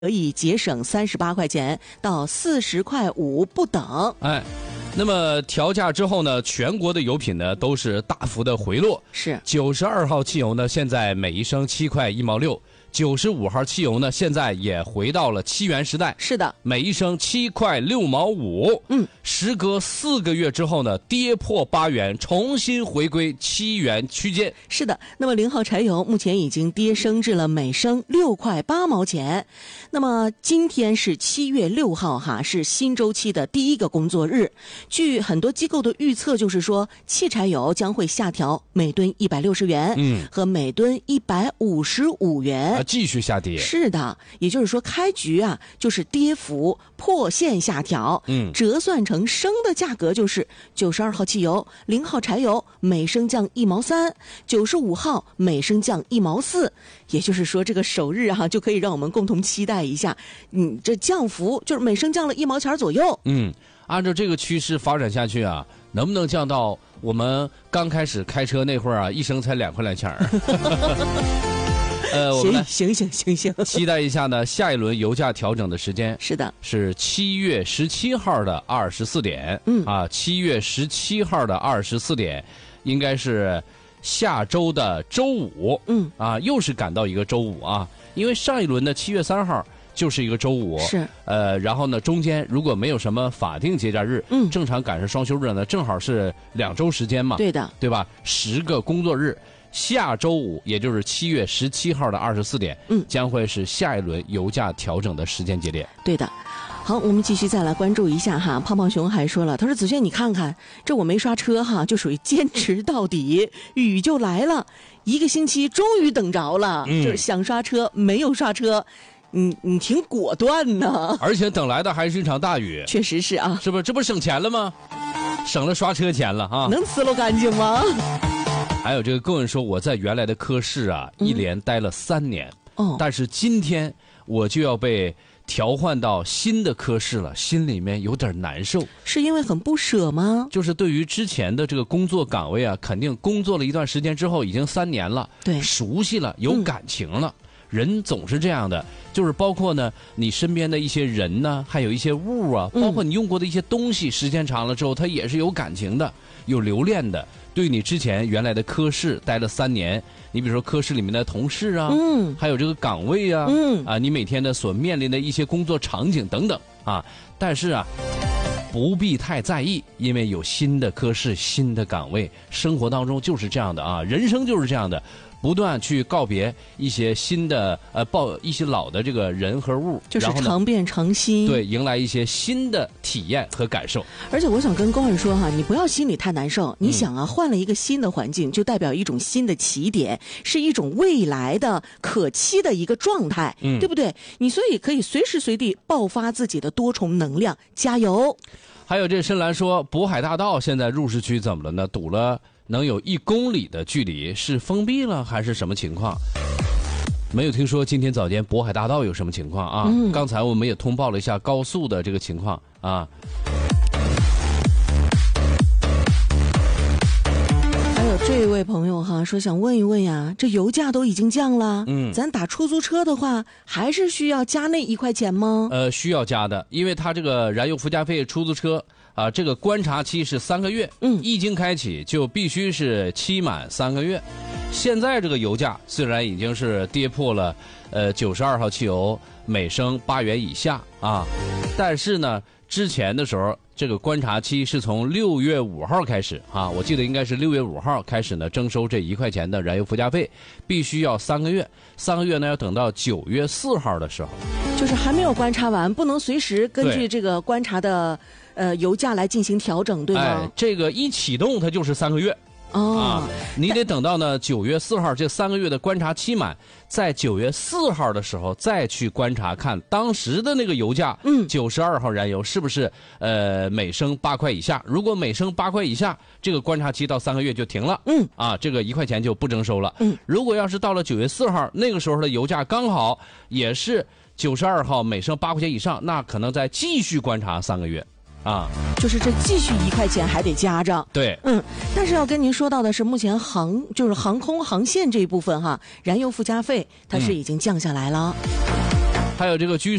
可以节省38块钱到40块5不等。 那么调价之后呢，全国的油品呢都是大幅的回落。 是 92号汽油呢，现在每一升7块1毛6；95号汽油呢，现在也回到了7元时代。 是的， 每一升7块6毛5。时隔4个月之后呢，跌破8元，重新回归7元区间。 是的，那么0号柴油目前已经跌升至了每升6块8毛钱。那么今天是7月6号哈，是新周期的第一个工作日。据很多机构的预测，就是说汽柴油将会下调每吨160元，和每吨155元， 继续下跌。 是的，也就是说开局啊就是跌幅破线下调，折算成升的价格就是92号汽油、0号柴油每升降1毛3，95号每升降1毛4。也就是说这个首日就可以让我们共同期待一下，这降幅就是每升降了1毛钱左右。 按照这个趋势发展下去啊，能不能降到我们刚开始开车那会儿啊，一升才2块2钱我们行， 期待一下呢，下一轮油价调整的时间是的， 是7月17号的24点。7月17号的24点，应该是下周的周五。又是赶到一个周五啊，因为上一轮的7月3号就是一个周五。 是。 然后呢，中间如果没有什么法定节假日，正常赶上双休日呢，正好是2周时间嘛。 对的， 对吧？10个工作日。下周五，也就是7月17号的24点，将会是下一轮油价调整的时间节点。 对的。好，我们继续再来关注一下哈。胖胖熊还说了，他说子轩你看看，这我没刷车哈，就属于坚持到底，雨就来了，1个星期终于等着了，就是想刷车没有刷车。你挺果断呢， 而且等来的还是一场大雨。 确实是啊， 是不是？这不省钱了吗？省了刷车钱了啊！ 能呲溜干净吗？ 还有这个工人说，我在原来的科室啊，一连待了3年，但是今天我就要被调换到新的科室了，心里面有点难受。 是因为很不舍吗？ 就是对于之前的这个工作岗位啊，肯定工作了一段时间之后，已经3年了， 对， 熟悉了，有感情了。人总是这样的，就是包括呢，你身边的一些人呢，还有一些物啊，包括你用过的一些东西，时间长了之后，它也是有感情的，有留恋的。对你之前原来的科室待了3年，你比如说科室里面的同事啊，还有这个岗位啊，你每天的所面临的一些工作场景等等啊，但是啊，不必太在意，因为有新的科室、新的岗位，生活当中就是这样的啊，人生就是这样的。不断去告别一些新的一些老的这个人和物， 就是常变常新， 对，迎来一些新的体验和感受。 而且我想跟高人说哈，你不要心里太难受。你想啊，换了一个新的环境，就代表一种新的起点，是一种未来的可期的一个状态，对不对？你所以可以随时随地爆发自己的多重能量，加油！ 还有这深蓝说，渤海大道现在入市区怎么了呢？堵了能有1公里的距离，是封闭了还是什么情况？没有听说今天早间渤海大道有什么情况啊？刚才我们也通报了一下高速的这个情况啊。 还有这位朋友哈说想问一问呀，这油价都已经降了，咱打出租车的话还是需要加那1块钱吗？ 需要加的，因为它这个燃油附加费出租车这个观察期是3个月，一经开启就必须是期满3个月。现在这个油价虽然已经是跌破了92号汽油每升8元以下啊，但是呢，之前的时候这个观察期是从6月5号开始啊，我记得应该是6月5号开始呢征收这1块钱的燃油附加费，必须要3个月，3个月呢要等到9月4号的时候， 就是还没有观察完，不能随时根据这个观察的油价来进行调整，对吗？ 这个一启动它就是3个月。你得等到呢9月4号这3个月的观察期满，在9月4号的时候再去观察看当时的那个油价，92号燃油是不是每升8块以下？如果每升8块以下，这个观察期到3个月就停了，这个1块钱就不征收了。如果要是到了9月4号，那个时候的油价刚好也是92号每升8块钱以上，那可能再继续观察3个月。 就是这继续1块钱还得加着。 对， 但是要跟您说到的是，目前就是航空航线这一部分哈，燃油附加费它是已经降下来了。 还有这个居